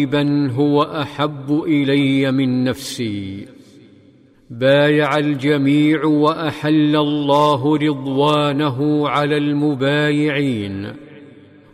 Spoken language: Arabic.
بل هو أحب إلي من نفسي. بايع الجميع وأحل الله رضوانه على المبايعين.